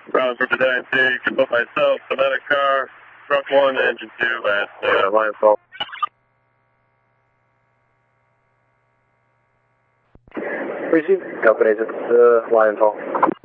Ground for Battalion 6, I put myself, the medic car, truck 1, engine 2 at Lions Hall. Receive. Companies at Lions Hall.